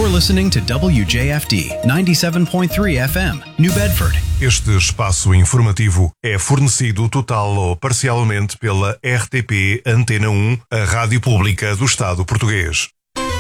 You're listening to WJFD 97.3 FM, New Bedford. Este espaço informativo é fornecido total ou parcialmente pela RTP Antena 1, a rádio pública do Estado português.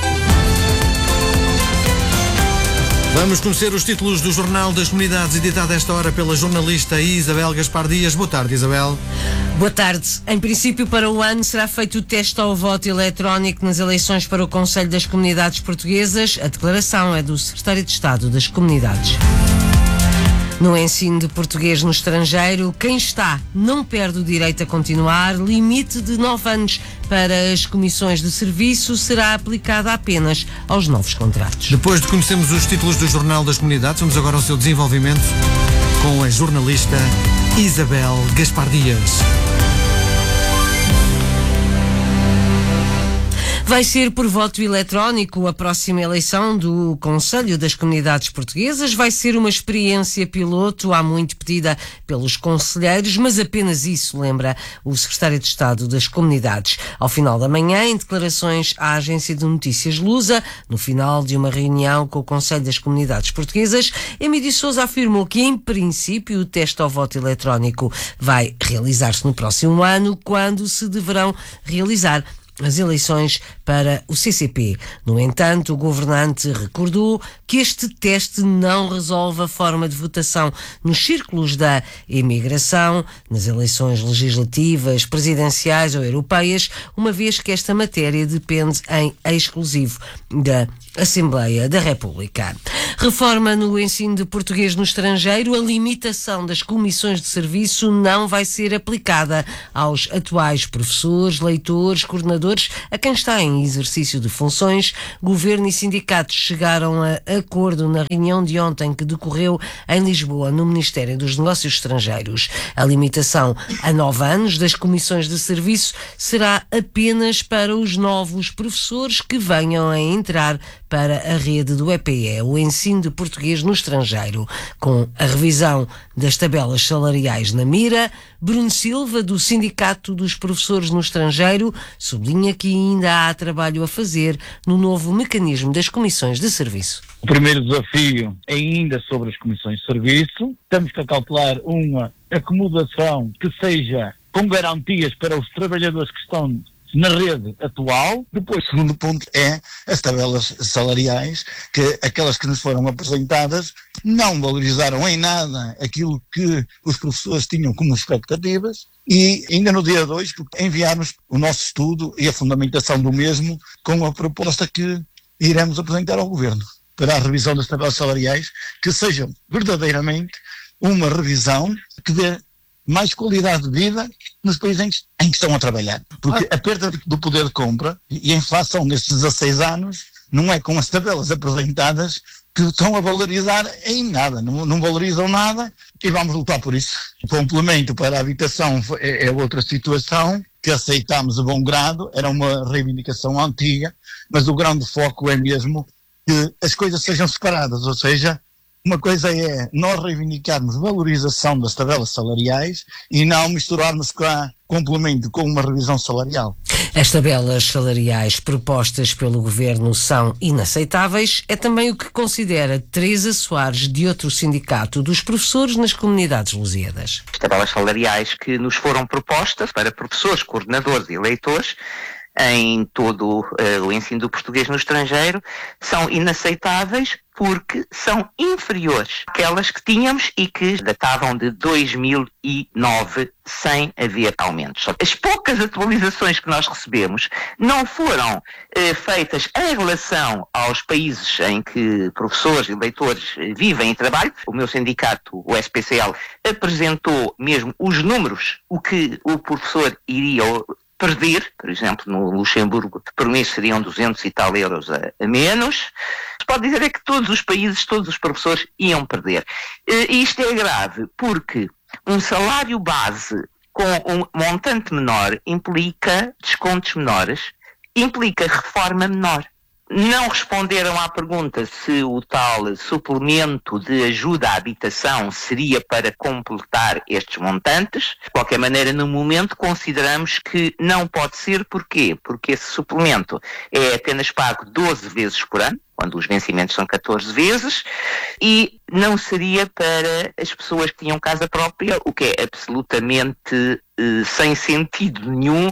Vamos conhecer os títulos do Jornal das Comunidades, editado a esta hora pela jornalista Isabel Gaspar Dias. Boa tarde, Isabel. Boa tarde. Em princípio, para o ano será feito o teste ao voto eletrónico nas eleições para o Conselho das Comunidades Portuguesas. A declaração é do Secretário de Estado das Comunidades. No ensino de português no estrangeiro, quem está não perde o direito a continuar. Limite de 9 anos para as comissões de serviço será aplicada apenas aos novos contratos. Depois de conhecermos os títulos do Jornal das Comunidades, vamos agora ao seu desenvolvimento com a jornalista Isabel Gaspar Dias. Vai ser por voto eletrónico a próxima eleição do Conselho das Comunidades Portuguesas. Vai ser uma experiência piloto, há muito pedida pelos conselheiros, mas apenas isso, lembra o Secretário de Estado das Comunidades. Ao final da manhã, em declarações à agência de notícias Lusa, no final de uma reunião com o Conselho das Comunidades Portuguesas, Emílio Sousa afirmou que, em princípio, o teste ao voto eletrónico vai realizar-se no próximo ano, quando se deverão realizar as eleições para o CCP. No entanto, o governante recordou que este teste não resolve a forma de votação nos círculos da imigração, nas eleições legislativas, presidenciais ou europeias, uma vez que esta matéria depende em exclusivo da Assembleia da República. Reforma no ensino de português no estrangeiro. A limitação das comissões de serviço não vai ser aplicada aos atuais professores, leitores, coordenadores, a quem está em exercício de funções. Governo e sindicatos chegaram a acordo na reunião de ontem que decorreu em Lisboa, no Ministério dos Negócios Estrangeiros. A limitação a 9 anos das comissões de serviço será apenas para os novos professores que venham a entrar para a rede do EPE, o ensino de português no estrangeiro. Com a revisão das tabelas salariais na mira, Bruno Silva, do Sindicato dos Professores no Estrangeiro, sublinha que ainda há trabalho a fazer no novo mecanismo das comissões de serviço. O primeiro desafio é ainda sobre as comissões de serviço. Temos que calcular uma acomodação que seja com garantias para os trabalhadores que estão na rede atual. Depois, o segundo ponto é as tabelas salariais, que aquelas que nos foram apresentadas não valorizaram em nada aquilo que os professores tinham como expectativas, e ainda no dia 2 enviámos o nosso estudo e a fundamentação do mesmo com a proposta que iremos apresentar ao Governo para a revisão das tabelas salariais, que sejam verdadeiramente uma revisão que dê mais qualidade de vida nos países em que estão a trabalhar. Porque a perda do poder de compra e a inflação nestes 16 anos não é com as tabelas apresentadas que estão a valorizar em nada, não valorizam nada, e vamos lutar por isso. O complemento para a habitação é outra situação que aceitámos de bom grado, era uma reivindicação antiga, mas o grande foco é mesmo que as coisas sejam separadas, ou seja, uma coisa é nós reivindicarmos valorização das tabelas salariais e não misturarmos complemento com uma revisão salarial. As tabelas salariais propostas pelo Governo são inaceitáveis. É também o que considera Teresa Soares, de outro sindicato dos professores nas Comunidades Lusíadas. As tabelas salariais que nos foram propostas para professores, coordenadores e leitores em todo o ensino do português no estrangeiro são inaceitáveis porque são inferiores àquelas que tínhamos e que datavam de 2009 sem haver aumentos. As poucas atualizações que nós recebemos não foram feitas em relação aos países em que professores e leitores vivem e trabalham. O meu sindicato, o SPCL, apresentou mesmo os números, o que o professor iria perder, por exemplo, no Luxemburgo, por mês seriam 200 e tal euros a menos. Se pode dizer é que todos os países, todos os professores iam perder. E isto é grave porque um salário base com um montante menor implica descontos menores, implica reforma menor. Não responderam à pergunta se o tal suplemento de ajuda à habitação seria para completar estes montantes. De qualquer maneira, no momento, consideramos que não pode ser. Porquê? Porque esse suplemento é apenas pago 12 vezes por ano. quando os vencimentos são 14 vezes, e não seria para as pessoas que tinham casa própria, o que é absolutamente sem sentido nenhum.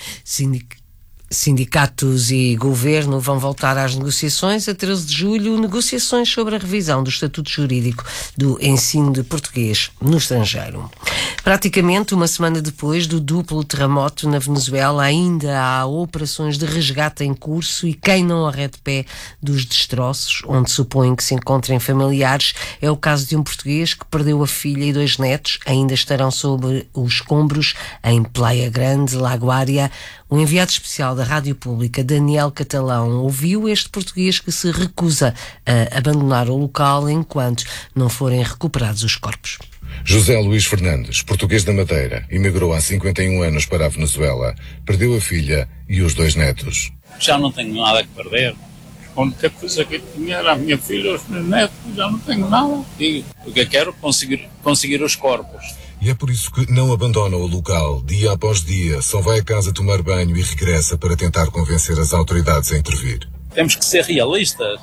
Sindicatos e governo vão voltar às negociações a 13 de julho, negociações sobre a revisão do estatuto jurídico do ensino de português no estrangeiro. Praticamente uma semana depois do duplo terremoto na Venezuela, ainda há operações de resgate em curso e quem não arrede pé dos destroços, onde supõe que se encontrem familiares, é o caso de um português que perdeu a filha e 2 netos, ainda estarão sob os escombros em Playa Grande, Lagoária. O enviado especial da Rádio Pública, Daniel Catalão, ouviu este português que se recusa a abandonar o local enquanto não forem recuperados os corpos. José Luís Fernandes, português da Madeira, emigrou há 51 anos para a Venezuela, perdeu a filha e os 2 netos. Já não tenho nada que perder. A única coisa que tinha era a minha filha e os meus netos, já não tenho nada. E o que eu quero é conseguir os corpos. E é por isso que não abandona o local. Dia após dia, só vai a casa tomar banho e regressa para tentar convencer as autoridades a intervir. Temos que ser realistas.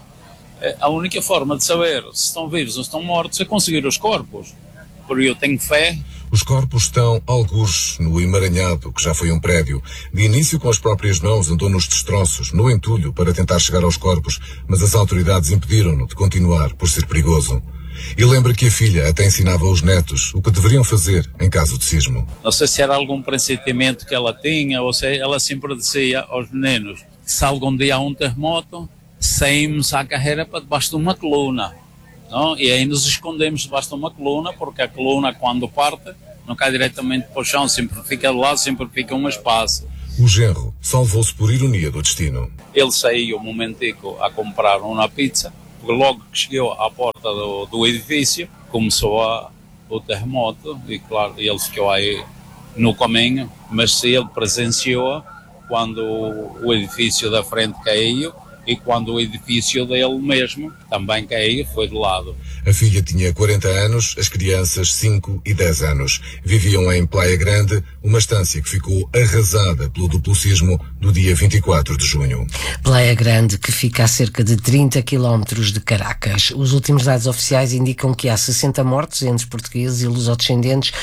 A única forma de saber se estão vivos ou estão mortos é conseguir os corpos. Porque eu tenho fé. Os corpos estão algures no emaranhado, que já foi um prédio. De início, com as próprias mãos, andou nos destroços, no entulho, para tentar chegar aos corpos, mas as autoridades impediram-no de continuar, por ser perigoso. E lembra que a filha até ensinava aos netos o que deveriam fazer em caso de sismo. Não sei se era algum pressentimento que ela tinha, ou se ela sempre dizia aos meninos: se algum dia há um terremoto, saímos à carreira para debaixo de uma coluna. Não? E aí nos escondemos debaixo de uma coluna, porque a coluna, quando parte, não cai diretamente para o chão, sempre fica de lado, sempre fica um espaço. O genro salvou-se por ironia do destino. Ele saiu um momentico a comprar uma pizza, porque logo que chegou à porta do edifício, começou o terremoto, e claro, ele ficou aí no caminho, mas ele presenciou quando o edifício da frente caiu, e quando o edifício dele mesmo também caiu, foi de lado. A filha tinha 40 anos, as crianças 5 e 10 anos. Viviam em Playa Grande, uma estância que ficou arrasada pelo duplo sismo do dia 24 de junho. Playa Grande, que fica a cerca de 30 quilómetros de Caracas. Os últimos dados oficiais indicam que há 60 mortos entre portugueses e lusodescendentes,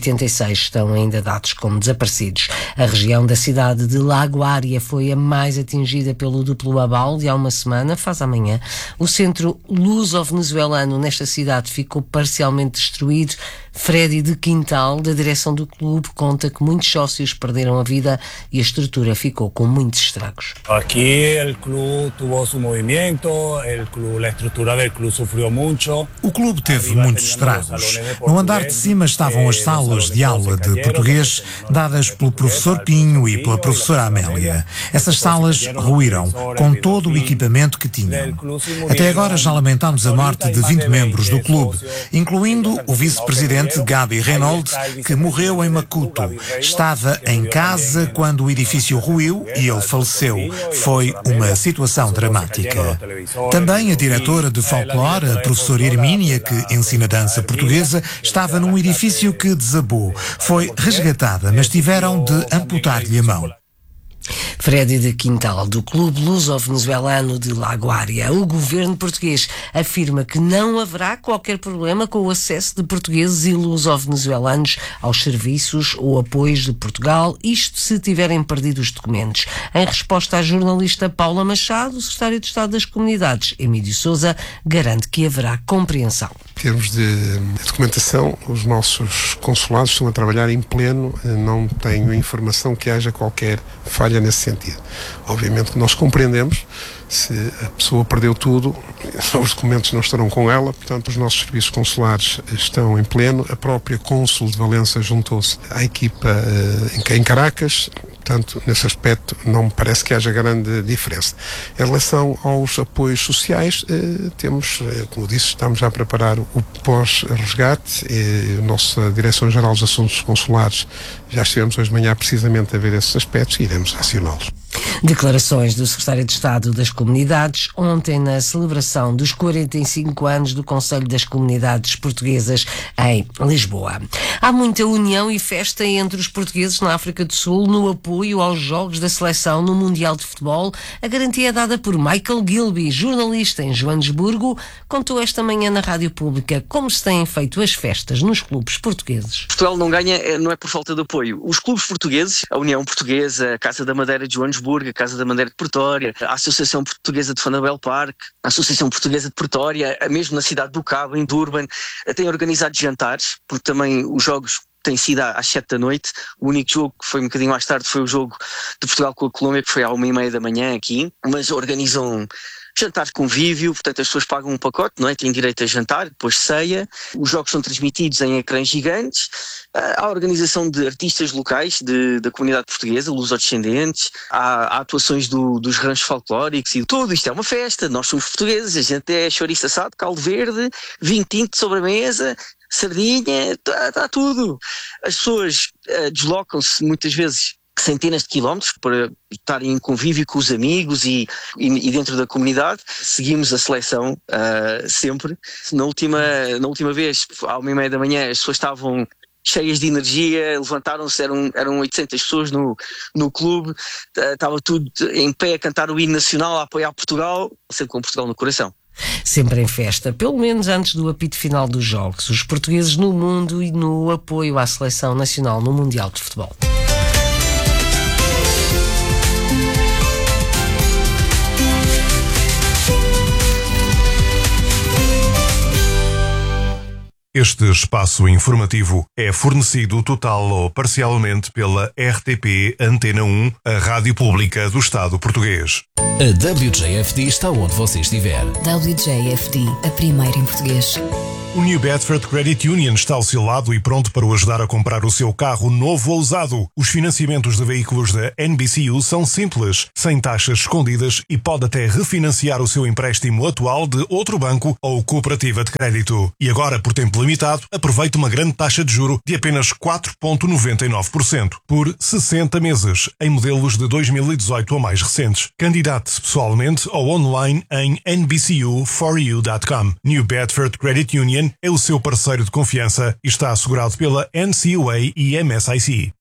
86 estão ainda dados como desaparecidos. A região da cidade de Lagoária foi a mais atingida pelo duplo abalo de há uma semana, faz amanhã. O centro luso-venezuelano nesta cidade ficou parcialmente destruído. Freddy de Quintal, da direção do clube, conta que muitos sócios perderam a vida e a estrutura ficou com muitos estragos. Aqui o clube teve seu movimento, a estrutura do clube sofreu muito. O clube teve muitos estragos. No andar de cima estavam as salas de aula de português dadas pelo professor Pinho e pela professora Amélia. Essas salas ruíram com todo o equipamento que tinham. Até agora já lamentámos a morte de 20 membros do clube, incluindo o vice-presidente Gabi Reynolds, que morreu em Macuto. Estava em casa quando o edifício ruiu e ele faleceu. Foi uma situação dramática. Também a diretora de folclore, a professora Hermínia, que ensina dança portuguesa, estava num edifício que desabou. Foi resgatada, mas tiveram de amputar-lhe a mão. Freddy de Quintal, do Clube Luso-Venezuelano de Lagoária. O governo português afirma que não haverá qualquer problema com o acesso de portugueses e luso-venezuelanos aos serviços ou apoios de Portugal, isto se tiverem perdido os documentos. Em resposta à jornalista Paula Machado, o secretário de Estado das Comunidades, Emílio Sousa, garante que haverá compreensão. Em termos de documentação, os nossos consulados estão a trabalhar em pleno, não tenho informação que haja qualquer falha nesse sentido. Obviamente que nós compreendemos, se a pessoa perdeu tudo, os documentos não estarão com ela, portanto os nossos serviços consulares estão em pleno, a própria cônsul de Valença juntou-se à equipa em Caracas. Portanto, nesse aspecto, não me parece que haja grande diferença. Em relação aos apoios sociais, temos, como disse, estamos já a preparar o pós-resgate. A nossa Direção-Geral dos Assuntos Consulares já estivemos hoje de manhã precisamente a ver esses aspectos e iremos acioná-los. Declarações do secretário de Estado das Comunidades ontem na celebração dos 45 anos do Conselho das Comunidades Portuguesas em Lisboa. Há muita união e festa entre os portugueses na África do Sul no apoio apoio aos jogos da seleção no Mundial de Futebol. A garantia é dada por Michael Gilby, jornalista em Joanesburgo, contou esta manhã na Rádio Pública como se têm feito as festas nos clubes portugueses. Portugal não ganha, não é por falta de apoio. Os clubes portugueses, a União Portuguesa, a Casa da Madeira de Joanesburgo, a Casa da Madeira de Pretória, a Associação Portuguesa de Fanabel Park, a Associação Portuguesa de Pretória, mesmo na cidade do Cabo, em Durban, têm organizado jantares, porque também os jogos têm sido às 7 da noite. O único jogo que foi um bocadinho mais tarde foi o jogo de Portugal com a Colômbia, que foi à 1h30 da manhã aqui, mas organizam jantar de convívio, portanto as pessoas pagam um pacote, não é? Têm direito a jantar, depois ceia, os jogos são transmitidos em ecrãs gigantes, há a organização de artistas locais da comunidade portuguesa, lusodescendentes, há atuações dos ranchos folclóricos e tudo isto é uma festa. Nós somos portugueses, a gente é chouriço assado, caldo verde, vinho tinto sobre a mesa, sardinha, está tudo. As pessoas deslocam-se muitas vezes centenas de quilómetros para estarem em convívio com os amigos e dentro da comunidade. Seguimos a seleção sempre. Na última vez, à 1h30 da manhã, as pessoas estavam cheias de energia, levantaram-se, eram 800 pessoas no clube, estava tudo em pé a cantar o hino nacional, a apoiar Portugal, sempre com Portugal no coração. Sempre em festa, pelo menos antes do apito final dos jogos. Os portugueses no mundo e no apoio à seleção nacional no Mundial de Futebol. Este espaço informativo é fornecido total ou parcialmente pela RTP Antena 1, a Rádio Pública do Estado Português. A WJFD está onde você estiver. WJFD, a primeira em português. O New Bedford Credit Union está ao seu lado e pronto para o ajudar a comprar o seu carro novo ou usado. Os financiamentos de veículos da NBCU são simples, sem taxas escondidas e pode até refinanciar o seu empréstimo atual de outro banco ou cooperativa de crédito. E agora, por tempo limitado, aproveite uma grande taxa de juro de apenas 4,99% por 60 meses, em modelos de 2018 ou mais recentes. Candidate-se pessoalmente ou online em nbcu4u.com. New Bedford Credit Union é o seu parceiro de confiança e está assegurado pela NCUA e MSIC.